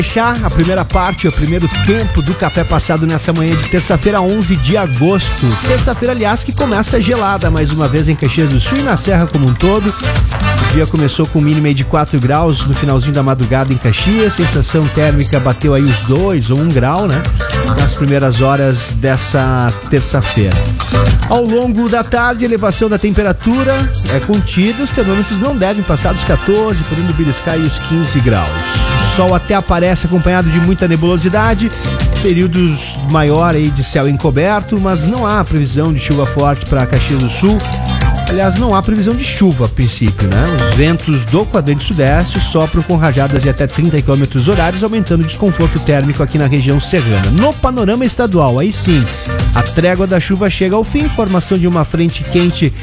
fechar a primeira parte, o primeiro tempo do Café Passado nessa manhã de terça-feira, 11 de agosto. Terça-feira, aliás, que começa gelada mais uma vez em Caxias do Sul e na Serra como um todo. O dia começou com mínima de 4 graus no finalzinho da madrugada em Caxias. Sensação térmica bateu aí os 2 ou 1 grau, né? Nas primeiras horas dessa terça-feira. Ao longo da tarde, a elevação da temperatura é contida. Os termômetros não devem passar dos 14, podendo beliscar aí os 15 graus. O sol até aparece acompanhado de muita nebulosidade, períodos maior aí de céu encoberto, mas não há previsão de chuva forte para Caxias do Sul. Aliás, não há previsão de chuva a princípio, né? Os ventos do quadrante sudeste sopram com rajadas de até 30 km horários, aumentando o desconforto térmico aqui na região serrana. No panorama estadual, aí sim, a trégua da chuva chega ao fim, formação de uma frente quente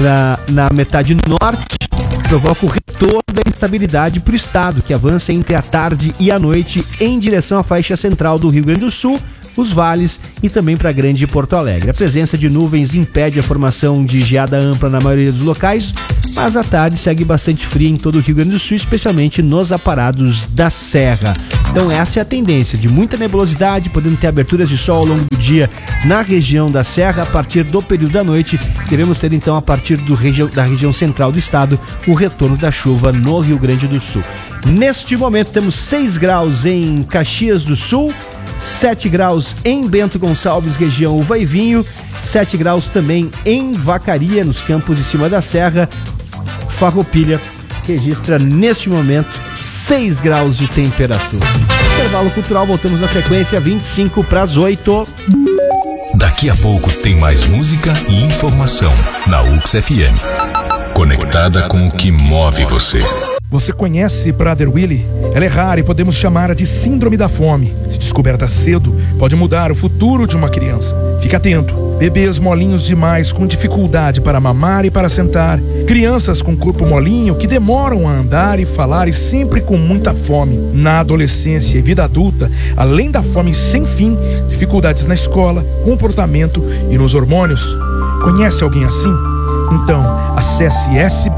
na metade norte, provoca o retorno da instabilidade para o estado, que avança entre a tarde e a noite em direção à faixa central do Rio Grande do Sul, os vales e também para a Grande Porto Alegre. A presença de nuvens impede a formação de geada ampla na maioria dos locais, mas a tarde segue bastante fria em todo o Rio Grande do Sul, especialmente nos aparados da Serra. Então essa é a tendência, de muita nebulosidade, podendo ter aberturas de sol ao longo do dia na região da Serra. A partir do período da noite, devemos ter então, a partir da região central do estado, o retorno da chuva no Rio Grande do Sul. Neste momento temos 6 graus em Caxias do Sul, 7 graus em Bento Gonçalves, região Uva e Vinho, 7 graus também em Vacaria, nos campos de cima da serra. Farroupilha registra neste momento 6 graus de temperatura. Intervalo cultural, voltamos na sequência, 25 para as 8. Daqui a pouco tem mais música e informação na UX FM. Conectada com o que move você. Você conhece Prader-Willi? Ela é rara e podemos chamá-la de síndrome da fome. Se descoberta cedo, pode mudar o futuro de uma criança. Fique atento. Bebês molinhos demais, com dificuldade para mamar e para sentar. Crianças com corpo molinho que demoram a andar e falar e sempre com muita fome. Na adolescência e vida adulta, além da fome sem fim, dificuldades na escola, comportamento e nos hormônios. Conhece alguém assim? Então, acesse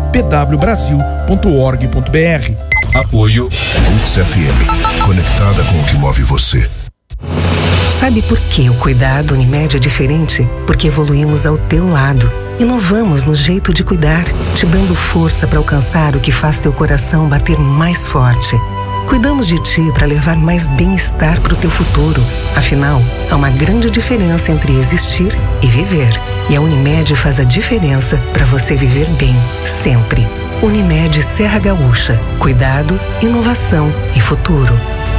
spwbrasil.org.br. Apoio UX FM. Conectada com o que move você. Sabe por que o cuidado Unimed é diferente? Porque evoluímos ao teu lado. Inovamos no jeito de cuidar, te dando força para alcançar o que faz teu coração bater mais forte. Cuidamos de ti para levar mais bem-estar para o teu futuro. Afinal, há uma grande diferença entre existir e viver. E a Unimed faz a diferença para você viver bem, sempre. Unimed Serra Gaúcha. Cuidado, inovação e futuro.